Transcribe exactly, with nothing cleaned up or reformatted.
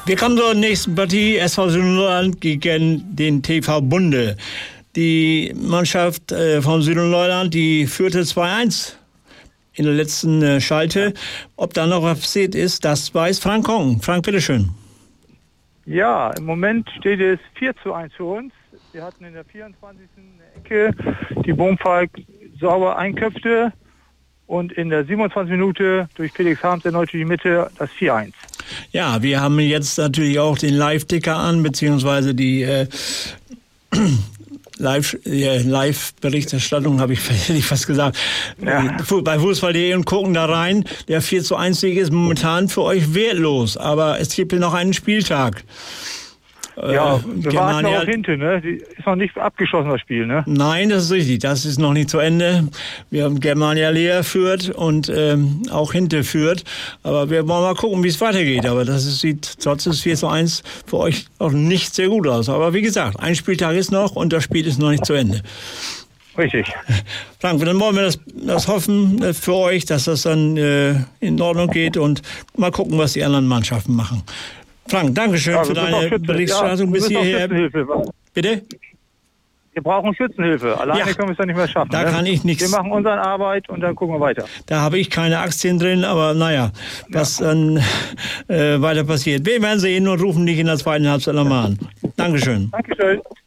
Wir kommen zur nächsten Partie, S V Südleuland gegen den T V Bunde. Die Mannschaft äh, von Südleuland, die führte zwei eins in der letzten äh, Schalte. Ob da noch was passiert ist, das weiß Frank Kong. Frank, bitteschön. Ja, im Moment steht es vier zu eins für uns. Wir hatten in der vierundzwanzigsten Ecke die Bohmfalk sauber einköpfte und in der siebenundzwanzigsten Minute durch Felix Harms erneut die Mitte das vier eins. Ja, wir haben jetzt natürlich auch den Live-Ticker an, beziehungsweise die äh, Live, äh, Live-Berichterstattung, habe ich, hätte ich fast gesagt, ja. Bei Fußball punkt de und gucken da rein. Der vier zu eins Sieg ist momentan für euch wertlos, aber es gibt ja noch einen Spieltag. Ja, wir warten noch auf hinten, ne? Die ist noch nicht abgeschlossen, das Spiel, ne? Nein, das ist richtig. Das ist noch nicht zu Ende. Wir haben Germania Leer führt und ähm, auch Hinte führt. Aber wir wollen mal gucken, wie es weitergeht. Aber das ist, sieht trotz des vier zu eins für euch auch nicht sehr gut aus. Aber wie gesagt, ein Spieltag ist noch und das Spiel ist noch nicht zu Ende. Richtig. Frank, dann wollen wir das, das hoffen für euch, dass das dann äh, in Ordnung geht und mal gucken, was die anderen Mannschaften machen. Frank, Dankeschön ja, für deine Berichterstattung ja, bis hierher. Bitte? Wir brauchen Schützenhilfe. Alleine ja. können wir es ja nicht mehr schaffen. Da ne? kann ich nichts. Wir machen unsere Arbeit und dann gucken wir weiter. Da habe ich keine Aktien drin, aber naja, was ja. dann äh, weiter passiert. Wir werden sehen und rufen dich in der zweiten Halbzeit nochmal an. Dankeschön. Dankeschön.